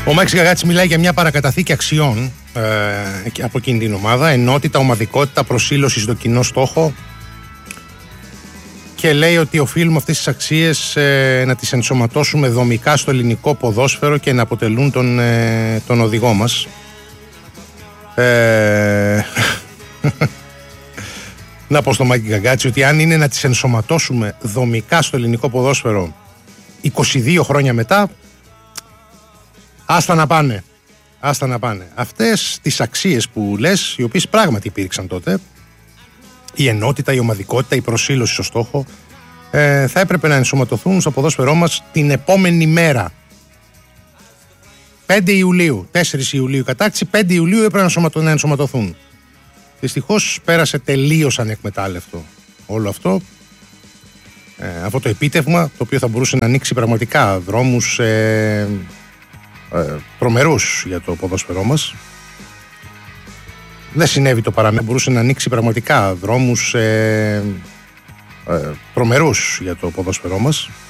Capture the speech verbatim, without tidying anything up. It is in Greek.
Ο Μάκης Γαγάτης μιλάει για μια παρακαταθήκη αξιών ε, από εκείνη την ομάδα. Ενότητα, ομαδικότητα, προσήλωση στο κοινό στόχο. Και λέει ότι οφείλουμε αυτές τις αξίες ε, να τις ενσωματώσουμε δομικά στο ελληνικό ποδόσφαιρο και να αποτελούν τον, ε, τον οδηγό μας. Ε, να πω στο Μάκη Γαγκάτση ότι αν είναι να τις ενσωματώσουμε δομικά στο ελληνικό ποδόσφαιρο είκοσι δύο χρόνια μετά, άστα να πάνε. Άστα να πάνε. Αυτές τις αξίες που λες, οι οποίες πράγματι υπήρξαν τότε, η ενότητα, η ομαδικότητα, η προσήλωση στο στόχο, ε, θα έπρεπε να ενσωματωθούν στο ποδόσφαιρό μας την επόμενη μέρα. πέντε Ιουλίου, τέσσερις Ιουλίου κατάκτηση, πέντε Ιουλίου έπρεπε να ενσωματωθούν. Δυστυχώς πέρασε τελείως ανεκμετάλλευτο όλο αυτό. Ε, αυτό το επίτευγμα, το οποίο θα μπορούσε να ανοίξει πραγματικά δρόμους ε, ε, τρομερούς για το ποδόσφαιρό μας. Δεν συνέβη το παραμέτρο, μπορούσε να ανοίξει πραγματικά δρόμους ε, ε, τρομερούς για το ποδόσφαιρό μας.